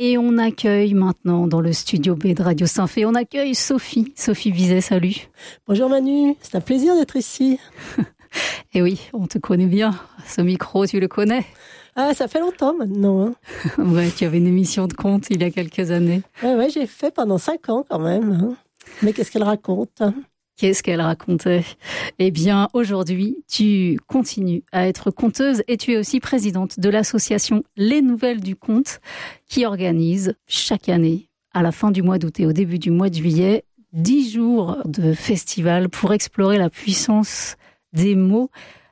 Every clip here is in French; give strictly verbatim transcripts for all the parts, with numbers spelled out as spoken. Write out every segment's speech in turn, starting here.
Et on accueille maintenant dans le studio B de Radio Saint-Fé, on accueille Sophie. Sophie Bizet, salut. Bonjour Manu, c'est un plaisir d'être ici. Et oui, on te connaît bien. Ce micro, tu le connais? Ah, ça fait longtemps maintenant. Hein. Ouais, tu avais une émission de contes il y a quelques années. Ouais, ouais, j'ai fait pendant cinq ans quand même. Hein. Mais qu'est-ce qu'elle raconte? Qu'est-ce qu'elle racontait? Eh bien, aujourd'hui, tu continues à être conteuse et tu es aussi présidente de l'association Les Nouvelles du Conte qui organise chaque année, à la fin du mois d'août et au début du mois de juillet, dix jours de festival pour explorer la puissance des mots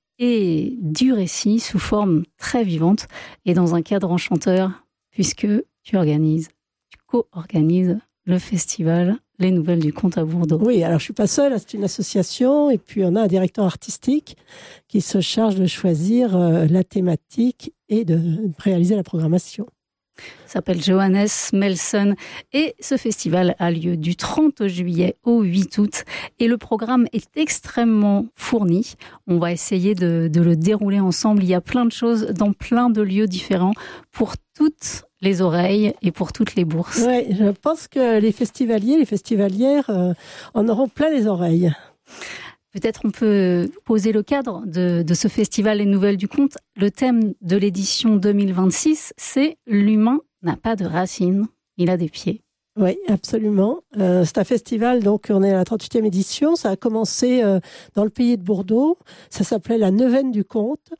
et du récit sous forme très vivante et dans un cadre enchanteur puisque tu organises, tu co-organises le festival Les Nouvelles du Conte à Bourdeaux. Oui, alors je suis pas seule, c'est une association et puis on a un directeur artistique qui se charge de choisir euh, la thématique et de réaliser la programmation. Il s'appelle Johannes Melson et ce festival a lieu du trente juillet au huit août et le programme est extrêmement fourni. On va essayer de, de le dérouler ensemble. Il y a plein de choses dans plein de lieux différents pour toutes les oreilles et pour toutes les bourses. Oui, je pense que les festivaliers, les festivalières euh, en auront plein les oreilles. Peut-être on peut poser le cadre de, de ce festival Les Nouvelles du Conte. Le thème de l'édition deux mille vingt-six, c'est « L'humain n'a pas de racines, il a des pieds ». Oui, absolument. Euh, c'est un festival, donc on est à la trente-huitième édition. Ça a commencé euh, dans le pays de Bordeaux. Ça s'appelait la Neuvaine du Conte.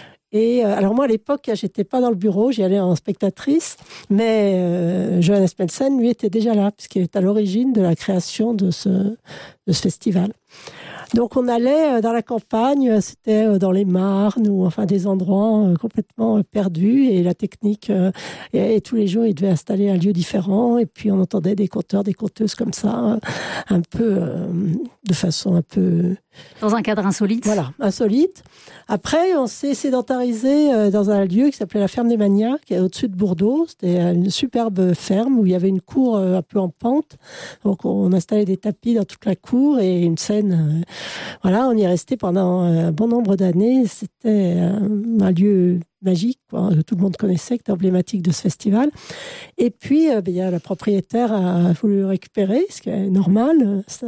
Et euh, alors moi, à l'époque, j'étais pas dans le bureau, j'y allais en spectatrice, mais euh, Johannes Melson, lui, était déjà là, puisqu'il est à l'origine de la création de ce, de ce festival. Donc on allait dans la campagne, c'était dans les Marnes ou enfin des endroits complètement perdus et la technique et, et tous les jours ils devaient installer un lieu différent et puis on entendait des conteurs, des conteuses comme ça, un peu de façon un peu dans un cadre insolite. Voilà, insolite. Après on s'est sédentarisé dans un lieu qui s'appelait la Ferme des Manias, qui est au-dessus de Bordeaux. C'était une superbe ferme où il y avait une cour un peu en pente. Donc on installait des tapis dans toute la cour et une scène. Voilà, on y est resté pendant un bon nombre d'années. C'était un lieu magique, quoi, que tout le monde connaissait, qui était emblématique de ce festival. Et puis, euh, bien, la propriétaire a voulu le récupérer, ce qui est normal. Ça,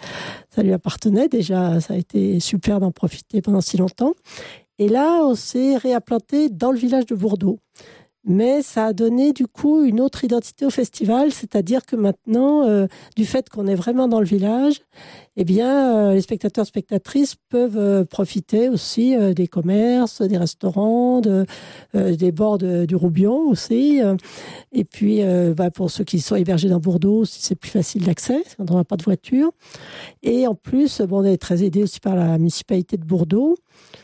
ça lui appartenait déjà. Ça a été super d'en profiter pendant si longtemps. Et là, on s'est réimplanté dans le village de Bordeaux. Mais ça a donné du coup une autre identité au festival, c'est-à-dire que maintenant, euh, du fait qu'on est vraiment dans le village, eh bien, euh, les spectateurs, spectatrices peuvent euh, profiter aussi euh, des commerces, des restaurants, de, euh, des bords de, du Roubion aussi. Euh, et puis, euh, bah, pour ceux qui sont hébergés dans Bordeaux, c'est plus facile d'accès quand on n'a pas de voiture. Et en plus, bon, on est très aidé aussi par la municipalité de Bordeaux.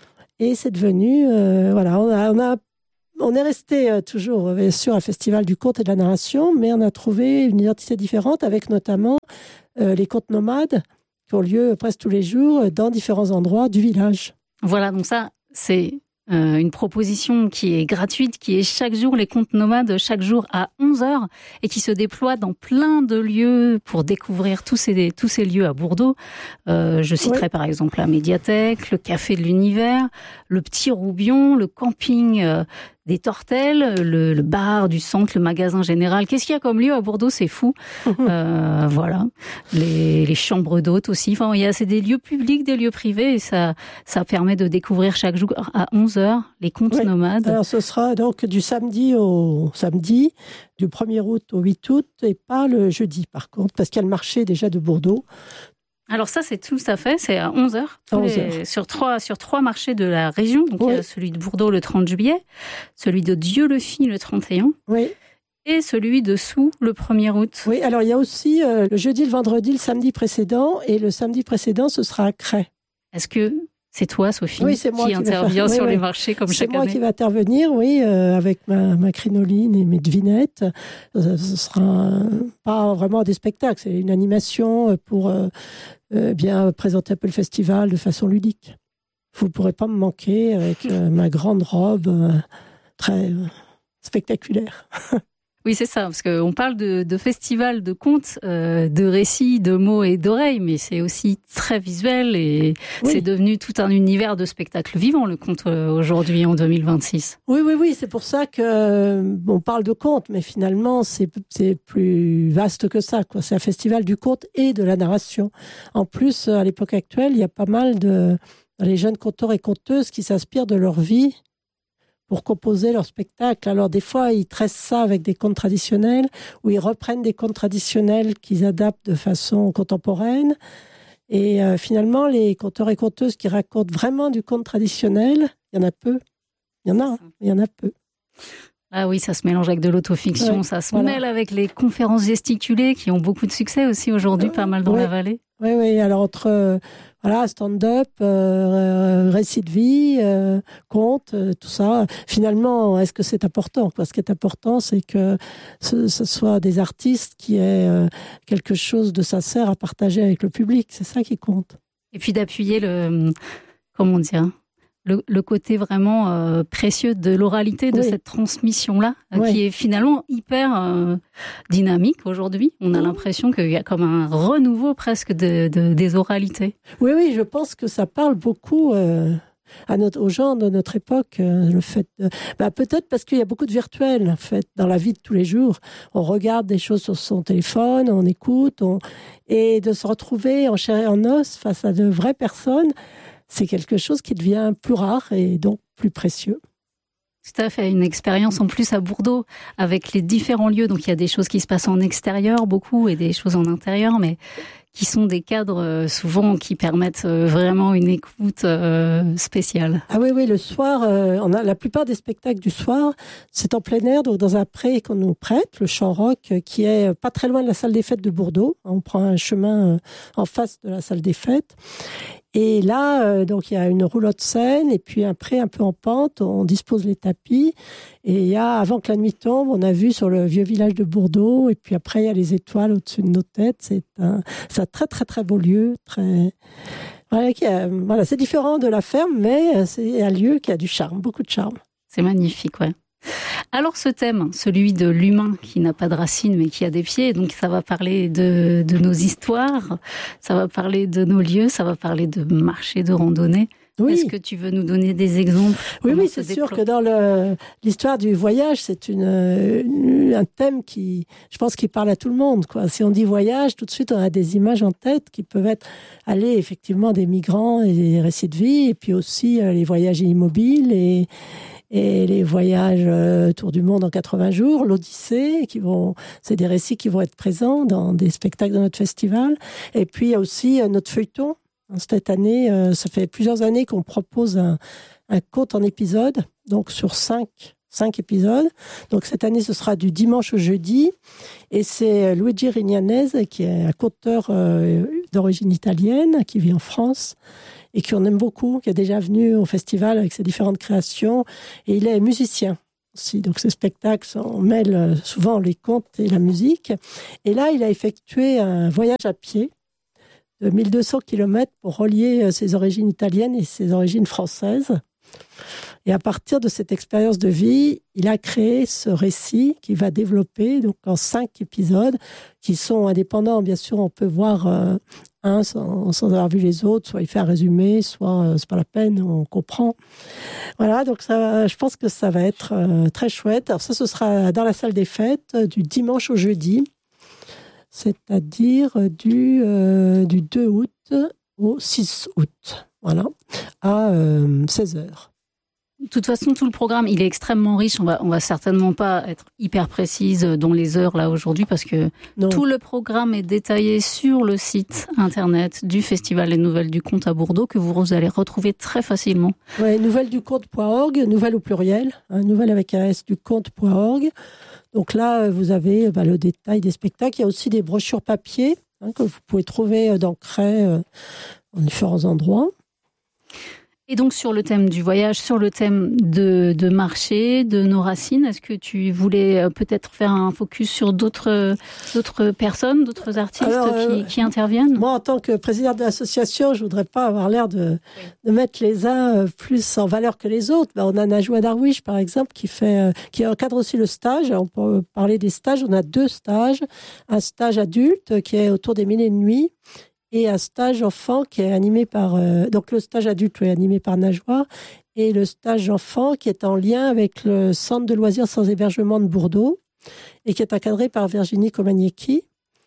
Et c'est devenu, euh, voilà, on a, on a On est resté euh, toujours, bien sûr, un festival du conte et de la narration, mais on a trouvé une identité différente avec notamment euh, les contes nomades qui ont lieu presque tous les jours dans différents endroits du village. Voilà, donc ça, c'est euh, une proposition qui est gratuite, qui est chaque jour, les contes nomades, chaque jour à onze heures, et qui se déploie dans plein de lieux pour découvrir tous ces, tous ces lieux à Bordeaux. Euh, je citerai oui. par exemple la médiathèque, le café de l'univers, le petit Roubion, le camping euh, des Tortelles, le, le bar du centre, le magasin général. Qu'est-ce qu'il y a comme lieu à Bordeaux? C'est fou. euh, voilà. Les, les chambres d'hôtes aussi. Enfin, il y a, c'est des lieux publics, des lieux privés, et ça, ça permet de découvrir chaque jour à onze heures les contes oui. nomades. Alors, ce sera donc du samedi au samedi, du premier août au huit août, et pas le jeudi, par contre, parce qu'il y a le marché déjà de Bordeaux. Alors ça, c'est tout à fait, c'est à onze heures, onze heures. Les, sur, trois, sur trois marchés de la région. Donc oui. Il y a celui de Bordeaux le trente juillet, celui de Dieu-le-Fit le trente et un, oui. et celui de Soult le premier août. Oui, alors il y a aussi euh, le jeudi, le vendredi, le samedi précédent, et le samedi précédent, ce sera à Cray. Est-ce que c'est toi, Sophie, oui, c'est moi qui, qui intervient faire... sur oui, les oui. marchés comme c'est chaque année? C'est moi qui va intervenir, oui, euh, avec ma, ma crinoline et mes devinettes. Euh, ce sera euh, pas vraiment des spectacles, c'est une animation pour euh, euh, bien présenter un peu le festival de façon ludique. Vous ne pourrez pas me manquer avec euh, ma grande robe euh, très euh, spectaculaire. Oui, c'est ça, parce qu'on parle de, de festival de contes, euh, de récits, de mots et d'oreilles, mais c'est aussi très visuel et oui. C'est devenu tout un univers de spectacle vivant, le conte, euh, aujourd'hui, en deux mille vingt-six. Oui, oui, oui, c'est pour ça que euh, on parle de contes, mais finalement, c'est, c'est plus vaste que ça, quoi. C'est un festival du conte et de la narration. En plus, à l'époque actuelle, il y a pas mal de les jeunes conteurs et conteuses qui s'inspirent de leur vie pour composer leur spectacle. Alors, des fois, ils tressent ça avec des contes traditionnels, ou ils reprennent des contes traditionnels qu'ils adaptent de façon contemporaine. Et euh, finalement, les conteurs et conteuses qui racontent vraiment du conte traditionnel, il y en a peu. Il y en a, hein, il y en a peu. Ah oui, ça se mélange avec de l'autofiction, ouais, ça se voilà. mêle avec les conférences gesticulées qui ont beaucoup de succès aussi aujourd'hui, euh, pas mal dans ouais. la vallée. Oui, oui, alors entre euh, voilà, stand-up, euh, récit de vie, euh, conte, euh, tout ça, finalement, est-ce que c'est important, quoi ? Ce qui est important, c'est que ce, ce soit des artistes qui aient euh, quelque chose de sincère à partager avec le public, c'est ça qui compte. Et puis d'appuyer le, comment dire, le, le côté vraiment euh, précieux de l'oralité, de oui. cette transmission-là, euh, oui. qui est finalement hyper euh, dynamique aujourd'hui. On a oui. l'impression qu'il y a comme un renouveau presque de, de, des oralités. Oui, oui, je pense que ça parle beaucoup euh, à notre, aux gens de notre époque. Euh, le fait de, bah, peut-être parce qu'il y a beaucoup de virtuel, en fait, dans la vie de tous les jours. On regarde des choses sur son téléphone, on écoute, on, et de se retrouver en chair et en os face à de vraies personnes, c'est quelque chose qui devient plus rare et donc plus précieux. Tout à fait, une expérience en plus à Bourdeau avec les différents lieux. Donc il y a des choses qui se passent en extérieur beaucoup et des choses en intérieur, mais qui sont des cadres souvent qui permettent vraiment une écoute spéciale. Ah oui, oui, le soir, euh, on a la plupart des spectacles du soir, c'est en plein air, donc dans un pré qu'on nous prête, le Champ Rock, qui est pas très loin de la salle des fêtes de Bourdeau. On prend un chemin en face de la salle des fêtes. Et là, euh, donc il y a une roulotte scène et puis un pré un peu en pente. On dispose les tapis. Et il y a, avant que la nuit tombe, on a vu sur le vieux village de Bourdeau. Et puis après, il y a les étoiles au-dessus de nos têtes. C'est un, c'est un très très très beau lieu. Très, voilà, qui a, voilà, c'est différent de la ferme, mais c'est un lieu qui a du charme, beaucoup de charme. C'est magnifique, ouais. Alors ce thème, celui de l'humain qui n'a pas de racines mais qui a des pieds, donc ça va parler de, de nos histoires, ça va parler de nos lieux, ça va parler de marché, de randonnée. Oui. Est-ce que tu veux nous donner des exemples ? Oui, oui, c'est sûr que dans le, l'histoire du voyage, c'est une, une, un thème qui, je pense, qui parle à tout le monde, quoi. Si on dit voyage, tout de suite, on a des images en tête qui peuvent être aller effectivement des migrants et des récits de vie, et puis aussi euh, les voyages immobiles et et les voyages euh, autour du monde en quatre-vingts jours, l'Odyssée, qui vont, c'est des récits qui vont être présents dans des spectacles de notre festival. Et puis, il y a aussi euh, notre feuilleton. Cette année, euh, ça fait plusieurs années qu'on propose un, un conte en épisode, donc sur cinq, cinq épisodes. Donc, cette année, ce sera du dimanche au jeudi. Et c'est Luigi Rignanese, qui est un conteur euh, d'origine italienne, qui vit en France, et qu'on aime beaucoup, qui est déjà venu au festival avec ses différentes créations. Et il est musicien aussi. Donc, ces spectacles, on mêle souvent les contes et la musique. Et là, il a effectué un voyage à pied de mille deux cents kilomètres pour relier ses origines italiennes et ses origines françaises. Et à partir de cette expérience de vie, il a créé ce récit qu'il va développer donc en cinq épisodes qui sont indépendants. Bien sûr, on peut voir euh, un sans, sans avoir vu les autres, soit il fait un résumé, soit euh, c'est pas la peine, on comprend. Voilà, donc ça, je pense que ça va être euh, très chouette. Alors ça, ce sera dans la salle des fêtes euh, du dimanche au jeudi, c'est-à-dire du, euh, du deux août au six août, voilà, à euh, seize heures. De toute façon, tout le programme, il est extrêmement riche. On va, on va certainement pas être hyper précise dans les heures là aujourd'hui parce que non. Tout le programme est détaillé sur le site internet du Festival des Nouvelles du Conte à Bourdeau que vous allez retrouver très facilement. Ouais, nouvelles du conte point org, nouvelles au pluriel, hein, nouvelles avec un S du conte point org. Donc là, vous avez bah, le détail des spectacles. Il y a aussi des brochures papier hein, que vous pouvez trouver dans Cray euh, en différents endroits. Et donc sur le thème du voyage, sur le thème de, de marcher, de nos racines, est-ce que tu voulais peut-être faire un focus sur d'autres, d'autres personnes, d'autres artistes Alors, qui, euh, qui interviennent ? Moi, en tant que présidente de l'association, je voudrais pas avoir l'air de, oui. de mettre les uns plus en valeur que les autres. Ben, on a Najwa Darwish, par exemple, qui fait, qui encadre aussi le stage. On peut parler des stages. On a deux stages. Un stage adulte qui est autour des mille et une nuits. Et un stage enfant qui est animé par... Euh, donc le stage adulte est animé par Najwa, et le stage enfant qui est en lien avec le centre de loisirs sans hébergement de Bordeaux, et qui est encadré par Virginie Komaniecki.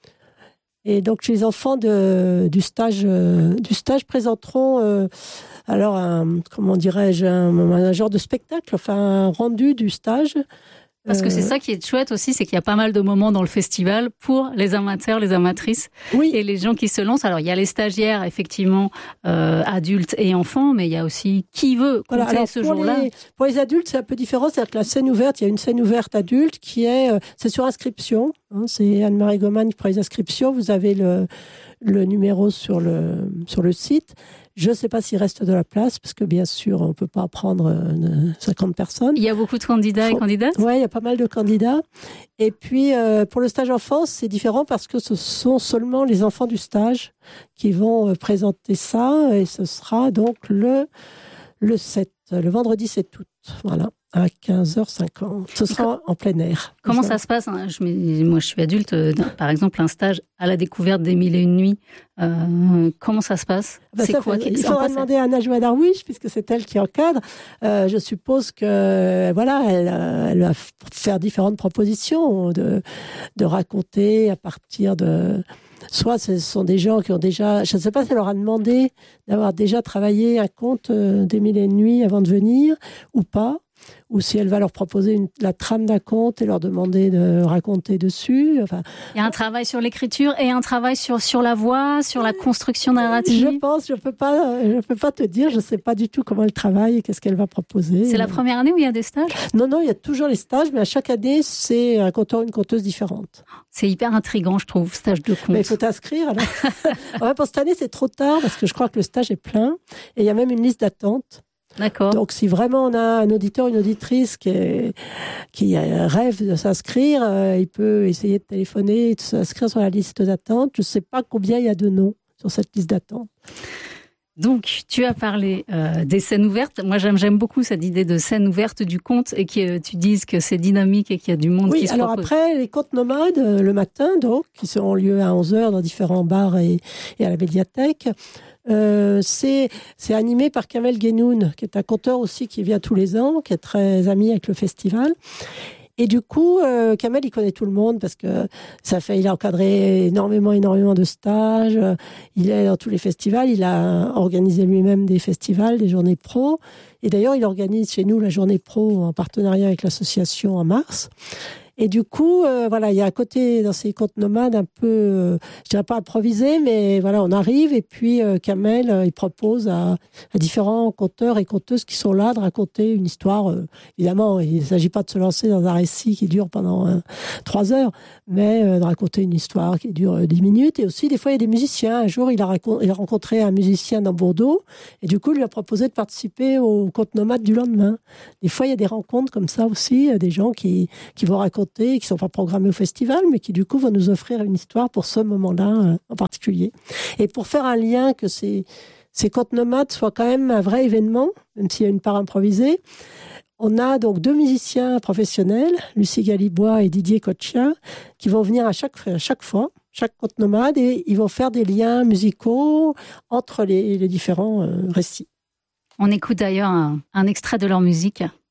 Et donc les enfants de, du, stage, euh, du stage présenteront euh, alors un, comment dirais-je, un, un genre de spectacle, enfin un rendu du stage. Parce que c'est ça qui est chouette aussi, c'est qu'il y a pas mal de moments dans le festival pour les amateurs, les amatrices oui. et les gens qui se lancent. Alors, il y a les stagiaires, effectivement, euh, adultes et enfants, mais il y a aussi qui veut compter voilà, alors, ce pour jour-là. Les, pour les adultes, c'est un peu différent. C'est-à-dire que la scène ouverte, il y a une scène ouverte adulte qui est, euh, c'est sur inscription. Hein, c'est Anne-Marie Goman qui prend les inscriptions. Vous avez le, le numéro sur le, sur le site. Je ne sais pas s'il reste de la place, parce que bien sûr, on ne peut pas prendre cinquante personnes. Il y a beaucoup de candidats et candidates ? Oui, il y a pas mal de candidats. Et puis, euh, pour le stage enfance, c'est différent parce que ce sont seulement les enfants du stage qui vont euh, présenter ça. Et ce sera donc le, le sept, le vendredi sept août. Voilà. À quinze heures cinquante. Ce sera en plein air. Comment ça se passe hein je, Moi, je suis adulte. Euh, par exemple, un stage à la découverte des mille et une nuits. Euh, comment ça se passe ben C'est ça, quoi Il faudra demander à Najwa Darwish, puisque c'est elle qui encadre. Euh, je suppose que voilà, elle, elle va faire différentes propositions de, de raconter à partir de... Soit ce sont des gens qui ont déjà... Je ne sais pas si elle leur a demandé d'avoir déjà travaillé un conte des mille et une nuits avant de venir, ou pas. Ou si elle va leur proposer une, la trame d'un conte et leur demander de raconter dessus. Enfin, il y a un travail sur l'écriture et un travail sur, sur la voix, sur la construction narrative. Je pense, je ne peux, peux pas te dire, je ne sais pas du tout comment elle travaille et qu'est-ce qu'elle va proposer. C'est la première année où il y a des stages ? Non, non, il y a toujours les stages, mais à chaque année, c'est un conteur ou une conteuse différente. C'est hyper intriguant, je trouve, stage de conte. Mais il faut t'inscrire. Alors. ouais, pour cette année, c'est trop tard parce que je crois que le stage est plein et il y a même une liste d'attente. D'accord. Donc, si vraiment on a un auditeur, une auditrice qui, est, qui rêve de s'inscrire, euh, il peut essayer de téléphoner et de s'inscrire sur la liste d'attente. Je ne sais pas combien il y a de noms sur cette liste d'attente. Donc, tu as parlé euh, des scènes ouvertes. Moi, j'aime, j'aime beaucoup cette idée de scène ouverte du conte et que tu dises que c'est dynamique et qu'il y a du monde oui, qui se alors propose. Après, les contes nomades, euh, le matin, donc, qui seront lieu à onze heures dans différents bars et, et à la médiathèque. Euh, c'est, c'est animé par Kamel Guénoun, qui est un conteur aussi qui vient tous les ans, qui est très ami avec le festival. Et du coup, euh, Kamel, il connaît tout le monde parce que ça fait, il a encadré énormément, énormément de stages. Il est dans tous les festivals. Il a organisé lui-même des festivals, des journées pro. Et d'ailleurs, il organise chez nous la journée pro en partenariat avec l'association en mars. Et du coup, euh, voilà, il y a à côté, dans ces contes nomades, un peu, euh, je dirais pas improvisé, mais voilà, on arrive et puis euh, Kamel, euh, il propose à, à différents conteurs et conteuses qui sont là de raconter une histoire. Euh, évidemment, il ne s'agit pas de se lancer dans un récit qui dure pendant euh, trois heures, mais euh, de raconter une histoire qui dure euh, dix minutes. Et aussi, des fois, il y a des musiciens. Un jour, il a, racon- il a rencontré un musicien dans Bordeaux et du coup, il lui a proposé de participer au conte nomade du lendemain. Des fois, il y a des rencontres comme ça aussi, des gens qui, qui vont raconter qui ne sont pas programmés au festival, mais qui du coup vont nous offrir une histoire pour ce moment-là euh, en particulier. Et pour faire un lien que ces, ces contes nomades soient quand même un vrai événement, même s'il y a une part improvisée, on a donc deux musiciens professionnels, Lucie Galibois et Didier Coccia, qui vont venir à chaque, à chaque fois, chaque conte nomade, et ils vont faire des liens musicaux entre les, les différents euh, récits. On écoute d'ailleurs un, un extrait de leur musique.